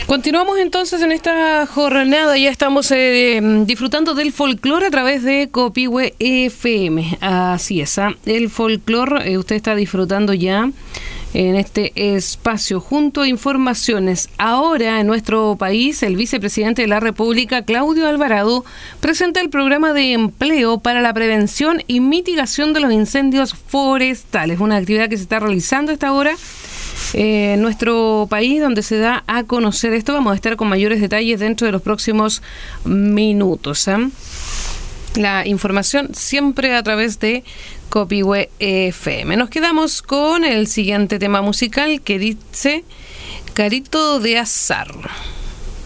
Continuamos entonces en esta jornada, ya estamos disfrutando del folclore a través de Copihue FM. Así es, el folclore usted está disfrutando ya en este espacio junto a informaciones. Ahora en nuestro país, el vicepresidente de la República, Claudio Alvarado, presenta el programa de empleo para la prevención y mitigación de los incendios forestales, una actividad que se está realizando a esta hora en nuestro país, donde se da a conocer esto. Vamos a estar con mayores detalles dentro de los próximos minutos. La información siempre a través de Copihue FM. Nos quedamos con el siguiente tema musical que dice Carito de Azar.